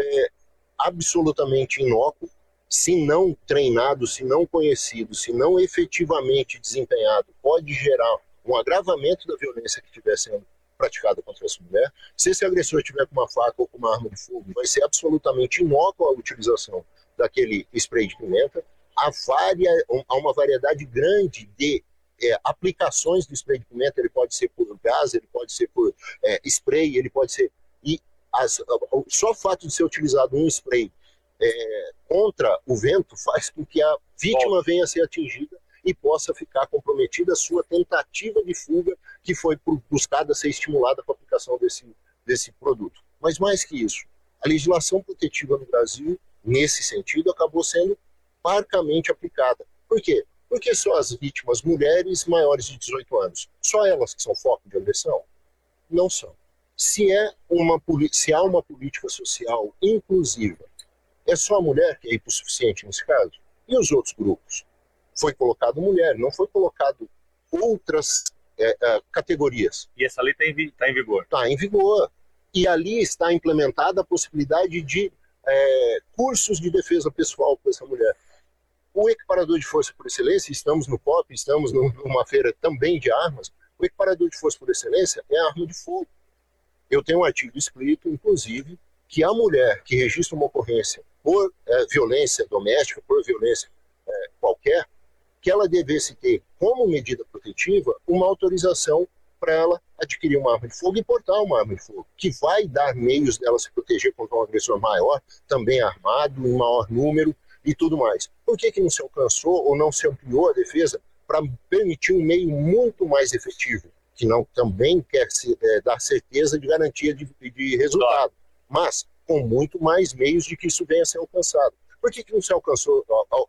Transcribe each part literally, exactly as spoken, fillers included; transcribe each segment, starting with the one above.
é absolutamente inócuo, se não treinado, se não conhecido, se não efetivamente desempenhado, pode gerar um agravamento da violência que estiver sendo praticada contra essa mulher. Se esse agressor estiver com uma faca ou com uma arma de fogo, vai ser absolutamente inócua a utilização daquele spray de pimenta. Há, varia, há uma variedade grande de é, aplicações do spray de pimenta. Ele pode ser por gás, ele pode ser por é, spray, ele pode ser... E as, só o fato de ser utilizado um spray é, contra o vento faz com que a vítima venha a ser atingida e possa ficar comprometida a sua tentativa de fuga, que foi buscada ser estimulada com a aplicação desse, desse produto. Mas mais que isso, a legislação protetiva no Brasil, nesse sentido, acabou sendo parcamente aplicada. Por quê? Porque só as vítimas mulheres maiores de dezoito anos, só elas que são foco de agressão? Não são. Se, é uma, se há uma política social inclusiva, é só a mulher que é hipossuficiente nesse caso? E os outros grupos? Foi colocado mulher, não foi colocado outras é, é, categorias. E essa lei está em, tá em vigor? Está em vigor. E ali está implementada a possibilidade de é, cursos de defesa pessoal para essa mulher. O equiparador de força por excelência, estamos no P O P, estamos numa feira também de armas, o equiparador de força por excelência é a arma de fogo. Eu tenho um artigo escrito, inclusive, que a mulher que registra uma ocorrência por é, violência doméstica, por violência é, qualquer, que ela devesse ter como medida protetiva uma autorização para ela adquirir uma arma de fogo e portar uma arma de fogo, que vai dar meios dela se proteger contra um agressor maior, também armado, em maior número e tudo mais. Por que que não se alcançou ou não se ampliou a defesa para permitir um meio muito mais efetivo, que não também quer se, é, dar certeza de garantia de, de resultado, mas com muito mais meios de que isso venha a ser alcançado? Por que que não se alcançou,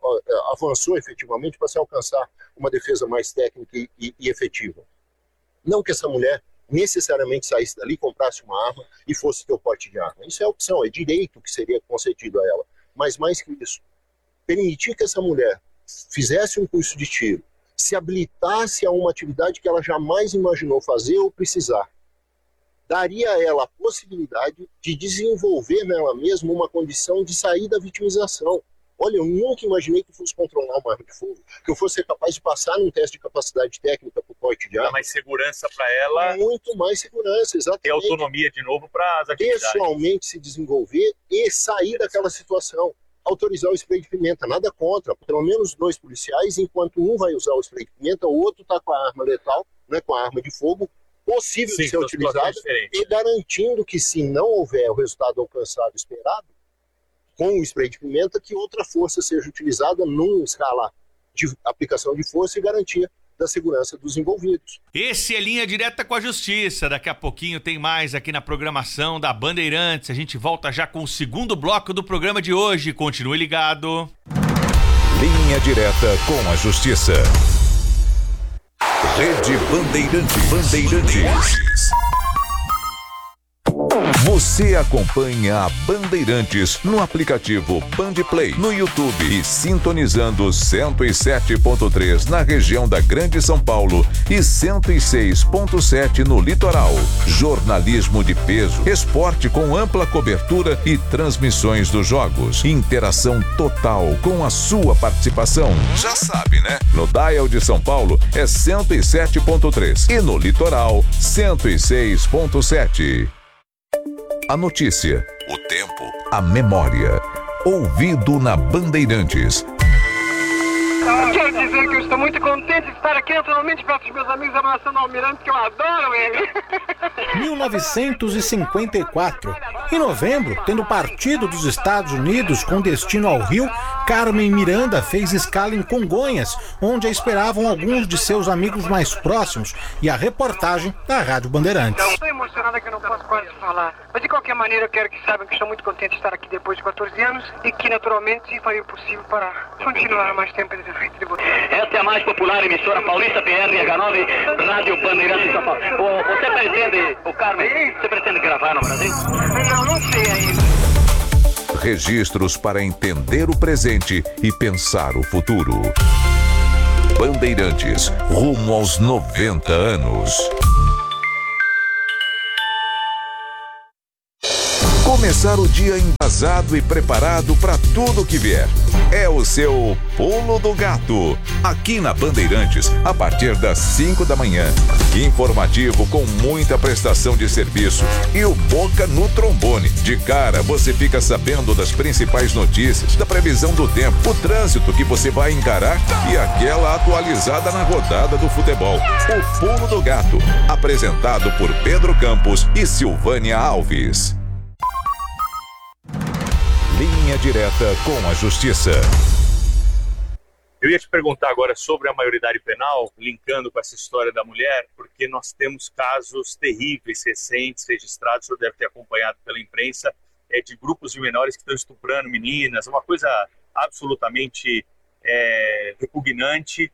avançou efetivamente para se alcançar uma defesa mais técnica e, e, e efetiva? Não que essa mulher necessariamente saísse dali, comprasse uma arma e fosse ter o porte de arma. Isso é opção, é direito que seria concedido a ela. Mas mais que isso, permitir que essa mulher fizesse um curso de tiro, se habilitasse a uma atividade que ela jamais imaginou fazer ou precisar, daria a ela a possibilidade de desenvolver nela mesma uma condição de sair da vitimização. Olha, eu nunca imaginei que eu fosse controlar uma arma de fogo, que eu fosse ser capaz de passar num teste de capacidade técnica para o porte de arma. Dá mais segurança para ela. Muito mais segurança, exatamente. Ter autonomia de novo para as atividades. Pessoalmente se desenvolver e sair daquela situação. Autorizar o spray de pimenta, nada contra. Pelo menos dois policiais, enquanto um vai usar o spray de pimenta, o outro está com a arma letal, né, com a arma de fogo, possível Sim, de ser utilizada, e garantindo que, se não houver o resultado alcançado esperado, com o spray de pimenta, que outra força seja utilizada numa escala de aplicação de força e garantia da segurança dos envolvidos. Esse é Linha Direta com a Justiça. Daqui a pouquinho tem mais aqui na programação da Bandeirantes. A gente volta já com o segundo bloco do programa de hoje. Continue ligado. Linha Direta com a Justiça. Rede Bandeirantes. Bandeirantes. Você acompanha a Bandeirantes no aplicativo Bandplay, no YouTube e sintonizando cento e sete ponto três na região da Grande São Paulo e cento e seis ponto sete no litoral. Jornalismo de peso, esporte com ampla cobertura e transmissões dos jogos. Interação total com a sua participação. Já sabe, né? No Dial de São Paulo é cento e sete ponto três e no litoral cento e seis ponto sete. A notícia, o tempo, a memória. Ouvido na Bandeirantes. Quero dizer que eu estou muito contente de estar aqui naturalmente perto dos meus amigos abraçando o Almirante, que eu adoro ele. mil novecentos e cinquenta e quatro. Em novembro, tendo partido dos Estados Unidos com destino ao Rio, Carmen Miranda fez escala em Congonhas, onde a esperavam alguns de seus amigos mais próximos, e a reportagem da Rádio Bandeirantes. Estou emocionada que eu não posso quase falar, mas de qualquer maneira eu quero que saibam que estou muito contente de estar aqui depois de quatorze anos e que naturalmente farei o possível para continuar mais tempo de frente de você. Esta é a mais popular emissora paulista, P R H nove, Rádio Bandeirantes de São Paulo. O, você pretende, o Carmen, você pretende gravar no Brasil? Não, não sei ainda. Registros para entender o presente e pensar o futuro. Bandeirantes, rumo aos noventa anos. Começar o dia embasado e preparado para tudo que vier. É o seu Pulo do Gato. Aqui na Bandeirantes, a partir das cinco da manhã. Informativo com muita prestação de serviço e o Boca no trombone. De cara, você fica sabendo das principais notícias, da previsão do tempo, o trânsito que você vai encarar e aquela atualizada na rodada do futebol. O Pulo do Gato. Apresentado por Pedro Campos e Silvânia Alves. Linha direta com a Justiça. Eu ia te perguntar agora sobre a maioridade penal, linkando com essa história da mulher, porque nós temos casos terríveis, recentes, registrados, o senhor deve ter acompanhado pela imprensa, é, de grupos de menores que estão estuprando meninas, uma coisa absolutamente é, repugnante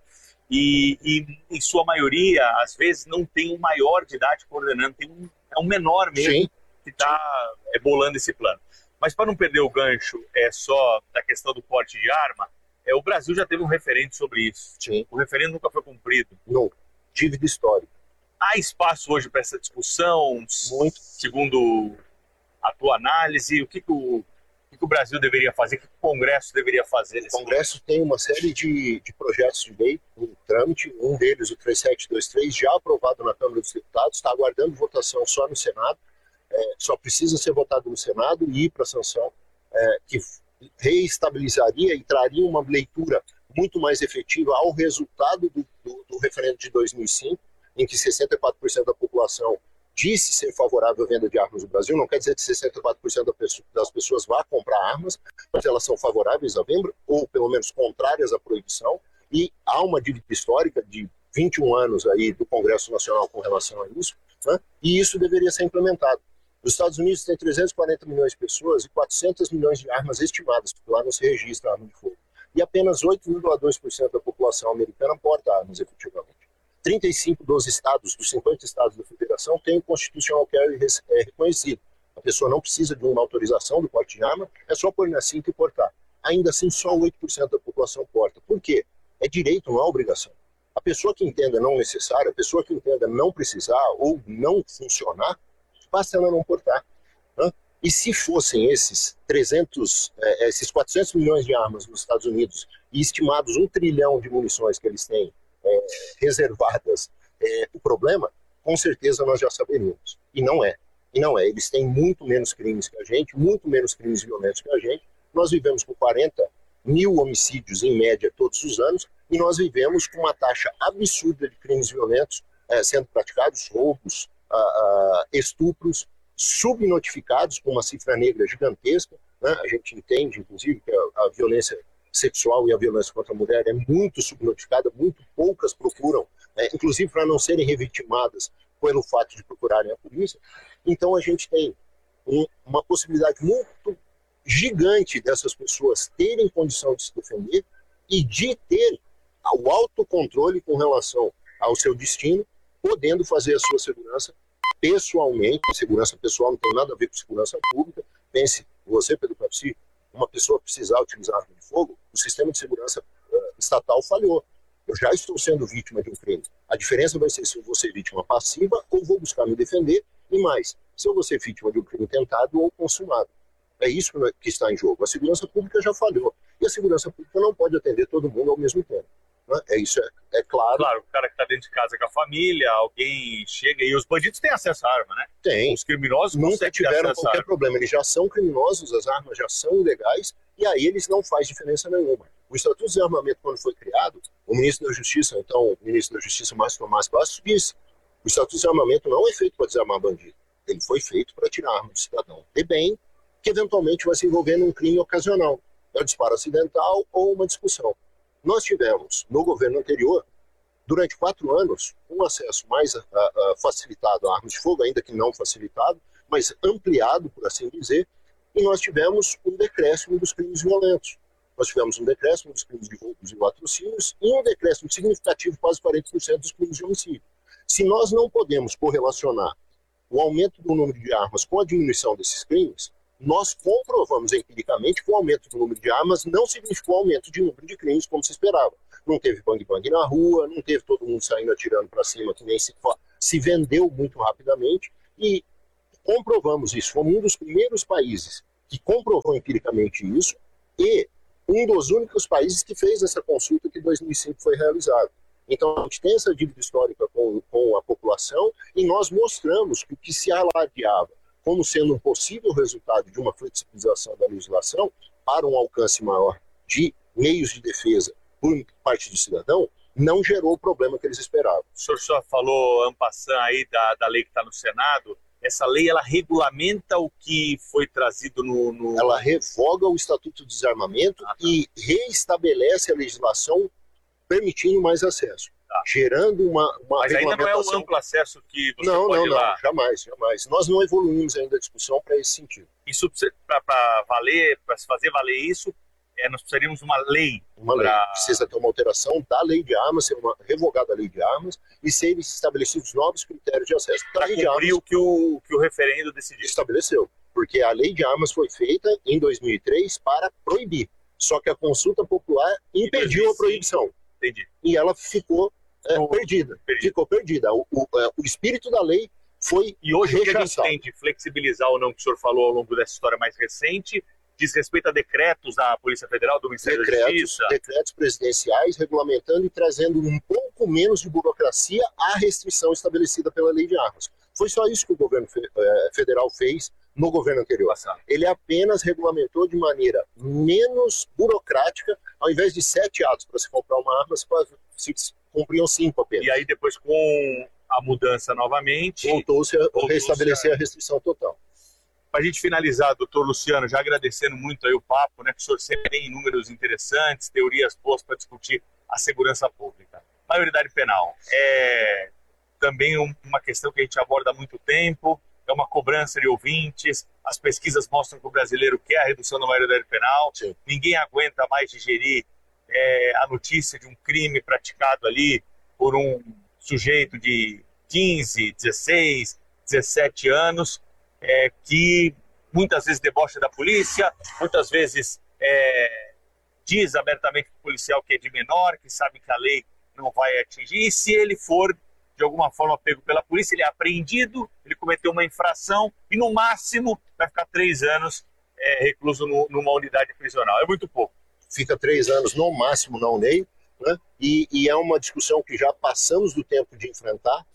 e, e, em sua maioria, às vezes, não tem um maior de idade coordenando, tem um, é um menor mesmo. Sim. Que está é, bolando esse plano. Mas para não perder o gancho é só da questão do porte de arma, é, o Brasil já teve um referendo sobre isso. Sim. O referendo nunca foi cumprido. Não, dívida histórica. Há espaço hoje para essa discussão? Muito. Segundo a tua análise, o que, que, o, o, que, que o Brasil deveria fazer? O que, que o Congresso deveria fazer? O Congresso momento? Tem uma série de, de projetos de lei em trâmite, um deles, o três sete dois três, já aprovado na Câmara dos Deputados, está aguardando votação só no Senado. É, só precisa ser votado no Senado e ir para a sanção, é, que reestabilizaria e traria uma leitura muito mais efetiva ao resultado do, do, do referendo de dois mil e cinco, em que sessenta e quatro por cento da população disse ser favorável à venda de armas no Brasil. Não quer dizer que sessenta e quatro por cento das pessoas vá comprar armas, mas elas são favoráveis à venda, ou pelo menos contrárias à proibição, e há uma dívida histórica de vinte e um anos aí do Congresso Nacional com relação a isso, né? E isso deveria ser implementado. Os Estados Unidos têm trezentos e quarenta milhões de pessoas e quatrocentos milhões de armas estimadas, porque lá não se registra arma de fogo. E apenas oito vírgula dois por cento da população americana porta armas efetivamente. trinta e cinco dos estados, dos cinquenta estados da federação, têm o constitutional carry reconhecido. A pessoa não precisa de uma autorização do porte de arma, é só pôr na cinta e portar. Ainda assim, só oito por cento da população porta. Por quê? É direito, não é obrigação. A pessoa que entenda não necessário, a pessoa que entenda não precisar ou não funcionar, basta ela não portar. Né? E se fossem esses trezentos, eh, esses quatrocentos milhões de armas nos Estados Unidos e estimados um trilhão de munições que eles têm eh, reservadas, eh, o problema, com certeza nós já saberíamos. E não é. E não é. Eles têm muito menos crimes que a gente, muito menos crimes violentos que a gente. Nós vivemos com quarenta mil homicídios em média todos os anos e nós vivemos com uma taxa absurda de crimes violentos eh, sendo praticados, roubos, Uh, uh, estupros subnotificados com uma cifra negra gigantesca, né? A gente entende, inclusive, que a, a violência sexual e a violência contra a mulher é muito subnotificada, muito poucas procuram, né? Inclusive para não serem revitimadas pelo fato de procurarem a polícia. Então a gente tem um, uma possibilidade muito gigante dessas pessoas terem condição de se defender e de ter o autocontrole com relação ao seu destino, podendo fazer a sua segurança pessoalmente. Segurança pessoal não tem nada a ver com segurança pública. Pense, você, Pedro Campos, se uma pessoa precisar utilizar arma de fogo, o sistema de segurança uh, estatal falhou. Eu já estou sendo vítima de um crime. A diferença vai ser se eu vou ser vítima passiva ou vou buscar me defender, e mais, se eu vou ser vítima de um crime tentado ou consumado. É isso que está em jogo. A segurança pública já falhou. E a segurança pública não pode atender todo mundo ao mesmo tempo. É isso, é, é claro. Claro, o cara que está dentro de casa com a família, alguém chega e os bandidos têm acesso à arma, né? Tem. Os criminosos nunca tiveram qualquer problema. Eles já são criminosos, as armas já são ilegais e aí eles não faz diferença nenhuma. O Estatuto de Armamento, quando foi criado, o ministro da Justiça, então o ministro da Justiça, Márcio Tomás Bastos, disse: o Estatuto de Armamento não é feito para desarmar bandido. Ele foi feito para tirar a arma do cidadão de bem, que eventualmente vai se envolver num crime ocasional. É um disparo acidental ou uma discussão. Nós tivemos, no governo anterior, durante quatro anos, um acesso mais uh, uh, facilitado a armas de fogo, ainda que não facilitado, mas ampliado, por assim dizer, e nós tivemos um decréscimo dos crimes violentos. Nós tivemos um decréscimo dos crimes de roubos e latrocínios e um decréscimo significativo, quase quarenta por cento dos crimes de homicídio. Se nós não podemos correlacionar o aumento do número de armas com a diminuição desses crimes, nós comprovamos empiricamente que o aumento do número de armas não significou aumento de número de crimes como se esperava. Não teve bang-bang na rua, não teve todo mundo saindo atirando para cima, que nem se, se vendeu muito rapidamente. E comprovamos isso. Fomos um dos primeiros países que comprovou empiricamente isso e um dos únicos países que fez essa consulta que em dois mil e cinco foi realizada. Então, a gente tem essa dívida histórica com, com a população e nós mostramos que o que se alardeava como sendo um possível resultado de uma flexibilização da legislação para um alcance maior de meios de defesa por parte do cidadão, não gerou o problema que eles esperavam. O senhor só falou, en passant, aí da, da lei que está no Senado. Essa lei, ela regulamenta o que foi trazido no... no... Ela revoga o Estatuto do Desarmamento ah, tá. e reestabelece a legislação permitindo mais acesso, tá. gerando uma, uma Mas ainda não é o amplo acesso que você não, pode não, ir lá? Não, jamais, jamais. Nós não evoluímos ainda a discussão para esse sentido. Isso, para valer, para se fazer valer isso, é, nós precisaríamos de uma lei. Uma pra... lei. Precisa ter uma alteração da lei de armas, ser uma revogada a lei de armas e serem estabelecidos novos critérios de acesso. Para cumprir armas, o, que o que o referendo decidiu. Estabeleceu. Porque a lei de armas foi feita em dois mil e três para proibir. Só que a consulta popular impediu a proibição. Entendi. E ela ficou é, oh, perdida. perdido. Ficou perdida. O, o, o espírito da lei foi E hoje rechaçado. O que a gente tem de flexibilizar ou não, que o senhor falou ao longo dessa história mais recente, diz respeito a decretos da Polícia Federal, do Ministério decretos, da Justiça? Decretos presidenciais regulamentando e trazendo um pouco menos de burocracia à restrição estabelecida pela lei de armas. Foi só isso que o governo federal fez no governo anterior. Passado. Ele apenas regulamentou de maneira menos burocrática, ao invés de sete atos para se comprar uma arma, se cumpriam cinco apenas. E aí depois, com a mudança novamente... Voltou-se a voltou restabelecer a... a restrição total. Para a gente finalizar, doutor Luciano, já agradecendo muito aí o papo, né, que o senhor sempre tem números interessantes, teorias boas para discutir a segurança pública. Maioridade penal é também um, uma questão que a gente aborda há muito tempo, é uma cobrança de ouvintes, as pesquisas mostram que o brasileiro quer a redução da maioridade penal, Sim. Ninguém aguenta mais digerir é, a notícia de um crime praticado ali por um sujeito de quinze, dezesseis, dezessete anos, É, que muitas vezes debocha da polícia, muitas vezes é, diz abertamente para o policial que é de menor, que sabe que a lei não vai atingir, e se ele for de alguma forma pego pela polícia, ele é apreendido, ele cometeu uma infração e no máximo vai ficar três anos é, recluso no, numa unidade prisional. É muito pouco. Fica três anos no máximo na U N E I, né? e, e é uma discussão que já passamos do tempo de enfrentar.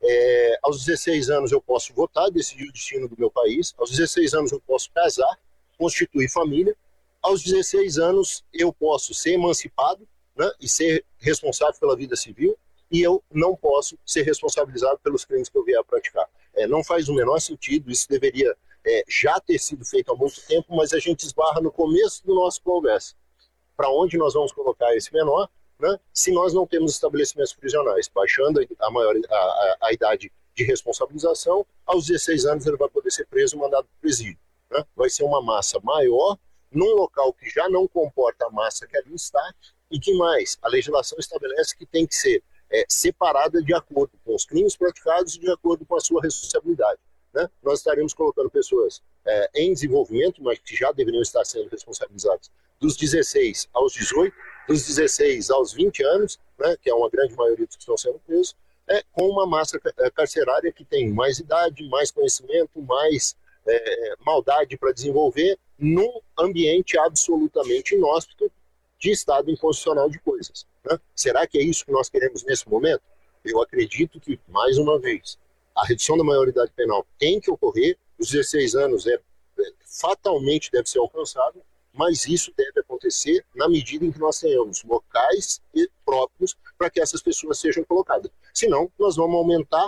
É, aos dezesseis anos eu posso votar, decidir o destino do meu país. Aos dezesseis anos eu posso casar, constituir família. Aos dezesseis anos eu posso ser emancipado, né, e ser responsável pela vida civil, e eu não posso ser responsabilizado pelos crimes que eu vier a praticar. É, não faz o menor sentido, isso deveria é, já ter sido feito há muito tempo, mas a gente esbarra no começo do nosso progresso. Para onde nós vamos colocar esse menor? Né, se nós não temos estabelecimentos prisionais, baixando a, maior, a, a, a idade de responsabilização, aos dezesseis anos ele vai poder ser preso e mandado para o presídio. Né? Vai ser uma massa maior, num local que já não comporta a massa que ali está, e que mais? A legislação estabelece que tem que ser é, separada de acordo com os crimes praticados e de acordo com a sua responsabilidade. Né? Nós estaremos colocando pessoas é, em desenvolvimento, mas que já deveriam estar sendo responsabilizadas dos dezesseis aos dezoito, dos dezesseis aos vinte anos, né, que é uma grande maioria dos que estão sendo presos, é, com uma massa carcerária que tem mais idade, mais conhecimento, mais é, maldade para desenvolver, num ambiente absolutamente inóspito de estado inconstitucional de coisas. Né? Será que é isso que nós queremos nesse momento? Eu acredito que, mais uma vez, a redução da maioridade penal tem que ocorrer, os dezesseis anos é, é, fatalmente deve ser alcançado, mas isso deve acontecer na medida em que nós tenhamos locais próprios para que essas pessoas sejam colocadas. Senão, nós vamos aumentar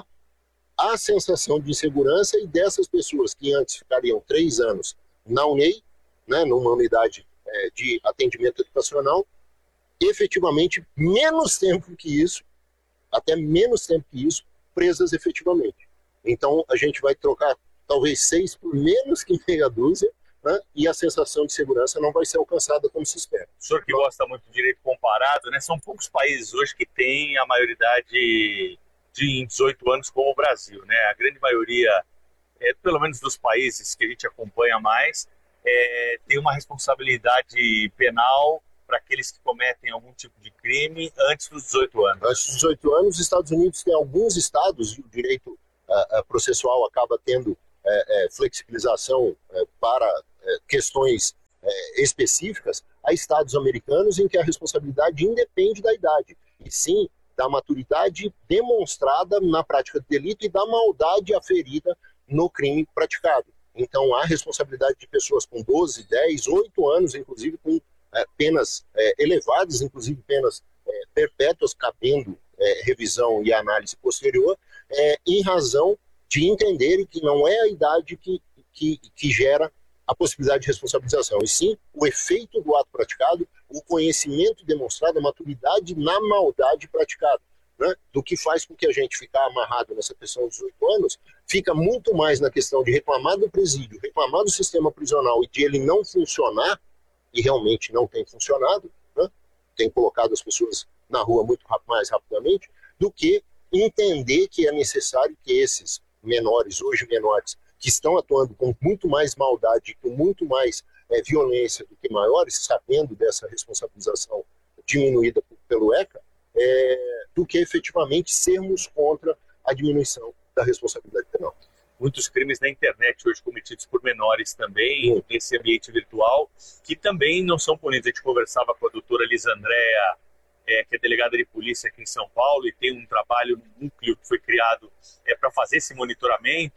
a sensação de insegurança e dessas pessoas que antes ficariam três anos na U N E I, né, numa unidade é, de atendimento educacional, efetivamente menos tempo que isso, até menos tempo que isso, presas efetivamente. Então, a gente vai trocar talvez seis por menos que meia dúzia, né, e a sensação de segurança não vai ser alcançada como se espera. O senhor que gosta muito de direito comparado, né, são poucos países hoje que têm a maioridade de dezoito anos como o Brasil. Né? A grande maioria, é, pelo menos dos países que a gente acompanha mais, é, tem uma responsabilidade penal para aqueles que cometem algum tipo de crime antes dos dezoito anos. Antes dos dezoito anos, os Estados Unidos tem alguns estados, e o direito uh, processual acaba tendo é, é, flexibilização é, para é, questões é, específicas, há estados americanos em que a responsabilidade independe da idade, e sim da maturidade demonstrada na prática do delito e da maldade aferida no crime praticado. Então há responsabilidade de pessoas com doze, dez, oito anos, inclusive com é, penas é, elevadas, inclusive penas é, perpétuas, cabendo é, revisão e análise posterior, é, em razão de entenderem que não é a idade que, que, que gera a possibilidade de responsabilização, e sim o efeito do ato praticado, o conhecimento demonstrado, a maturidade na maldade praticada, né? Do que faz com que a gente ficar amarrado nessa questão dos oito anos, fica muito mais na questão de reclamar do presídio, reclamar do sistema prisional e de ele não funcionar, e realmente não tem funcionado, né? Tem colocado as pessoas na rua muito mais rapidamente, do que entender que é necessário que esses menores, hoje menores, que estão atuando com muito mais maldade, com muito mais é, violência do que maiores, sabendo dessa responsabilização diminuída pelo ECA, é, do que efetivamente sermos contra a diminuição da responsabilidade penal. Muitos crimes na internet hoje cometidos por menores também, Sim. nesse ambiente virtual, que também não são punidos. A gente conversava com a doutora Lisandréa, é, que é delegada de polícia aqui em São Paulo, e tem um trabalho, um núcleo que foi criado é, para fazer esse monitoramento.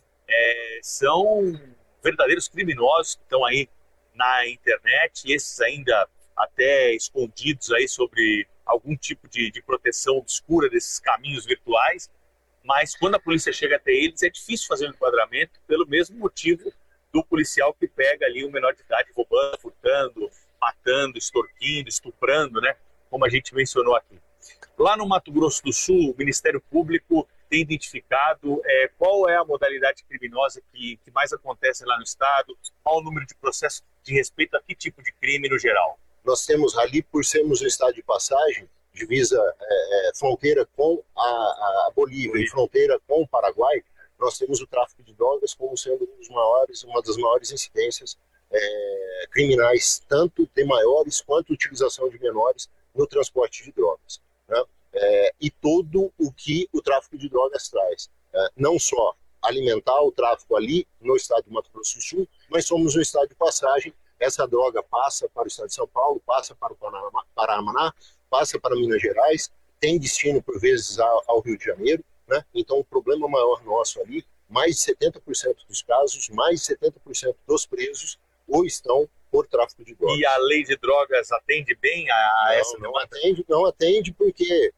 É, são verdadeiros criminosos que estão aí na internet, e esses ainda até escondidos aí sobre algum tipo de, de proteção obscura desses caminhos virtuais, mas quando a polícia chega até eles é difícil fazer um enquadramento pelo mesmo motivo do policial que pega ali um menor de idade roubando, furtando, matando, extorquindo, estuprando, né? Como a gente mencionou aqui. Lá no Mato Grosso do Sul, o Ministério Público tem identificado é, qual é a modalidade criminosa que, que mais acontece lá no estado, qual o número de processos de respeito a que tipo de crime no geral. Nós temos ali, por sermos um estado de passagem, divisa é, fronteira com a, a Bolívia e fronteira com o Paraguai, nós temos o tráfico de drogas como sendo um dos maiores, uma das maiores incidências é, criminais, tanto de maiores quanto utilização de menores no transporte de drogas, né? É, e todo o que o tráfico de drogas traz. É, não só alimentar o tráfico ali no estado do Mato Grosso do Sul, mas somos um estado de passagem. Essa droga passa para o estado de São Paulo, passa para o Paraná, passa para Minas Gerais, tem destino por vezes ao, ao Rio de Janeiro, né? Então o problema maior nosso ali, mais de setenta por cento dos casos, mais de setenta por cento dos presos ou estão por tráfico de drogas. E a lei de drogas atende bem a não, essa não atende, não atende porque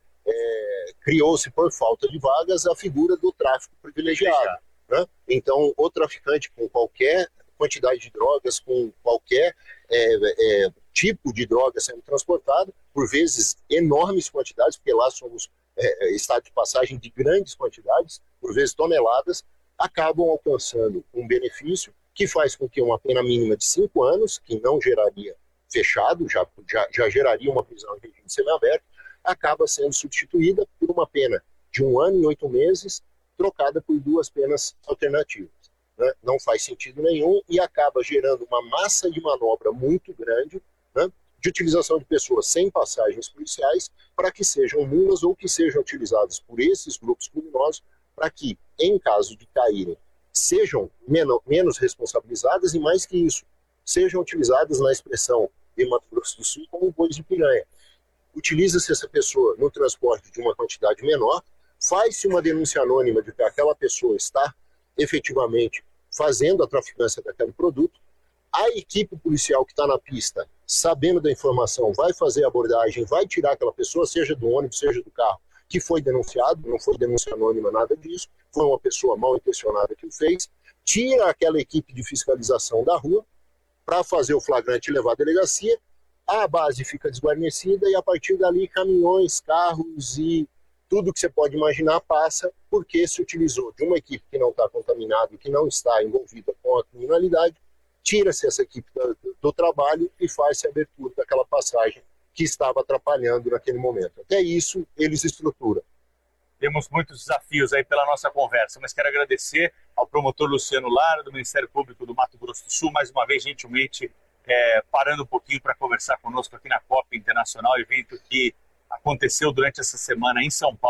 é, criou-se por falta de vagas a figura do tráfico privilegiado, né? Então o traficante com qualquer quantidade de drogas, com qualquer é, é, tipo de droga sendo transportado, por vezes enormes quantidades, porque lá somos é, estado de passagem de grandes quantidades, por vezes toneladas, acabam alcançando um benefício que faz com que uma pena mínima de cinco anos, que não geraria fechado, já, já, já geraria uma prisão em regime semiaberto, acaba sendo substituída por uma pena de um ano e oito meses, trocada por duas penas alternativas. Né? Não faz sentido nenhum e acaba gerando uma massa de manobra muito grande, né, de utilização de pessoas sem passagens policiais para que sejam mulas ou que sejam utilizadas por esses grupos criminosos para que, em caso de caírem, sejam menos, menos responsabilizadas e, mais que isso, sejam utilizadas na expressão de Mato Grosso do Sul como bois de piranha. Utiliza-se essa pessoa no transporte de uma quantidade menor, faz-se uma denúncia anônima de que aquela pessoa está efetivamente fazendo a traficância daquele produto, a equipe policial que está na pista, sabendo da informação, vai fazer a abordagem, vai tirar aquela pessoa, seja do ônibus, seja do carro, que foi denunciado, não foi denúncia anônima, nada disso, foi uma pessoa mal intencionada que o fez, tira aquela equipe de fiscalização da rua para fazer o flagrante e levar à delegacia, a base fica desguarnecida e a partir dali caminhões, carros e tudo que você pode imaginar passa porque se utilizou de uma equipe que não está contaminada e que não está envolvida com a criminalidade, tira-se essa equipe do, do trabalho e faz-se a abertura daquela passagem que estava atrapalhando naquele momento. Até isso, eles estruturam. Temos muitos desafios aí pela nossa conversa, mas quero agradecer ao promotor Luciano Lara, do Ministério Público do Mato Grosso do Sul, mais uma vez, gentilmente, é, parando um pouquinho para conversar conosco aqui na COP Internacional, evento que aconteceu durante essa semana em São Paulo,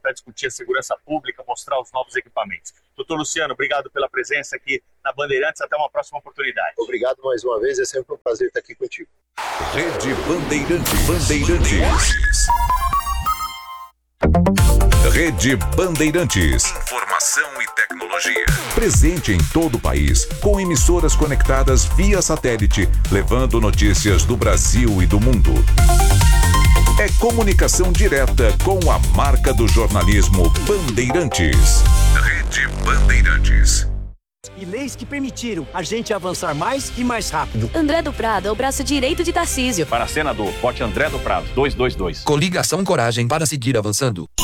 para discutir a segurança pública, mostrar os novos equipamentos. Doutor Luciano, obrigado pela presença aqui na Bandeirantes. Até uma próxima oportunidade. Obrigado mais uma vez, é sempre um prazer estar aqui contigo. Rede Bandeirantes. Bandeirantes. Rede Bandeirantes. Informação e tecnologia. Presente em todo o país, com emissoras conectadas via satélite, levando notícias do Brasil e do mundo. É comunicação direta com a marca do jornalismo Bandeirantes. Rede Bandeirantes. E leis que permitiram a gente avançar mais e mais rápido. André do Prado é o braço direito de Tarcísio. Para senador, vote André do Prado, duzentos e vinte e dois. Coligação Coragem para seguir avançando.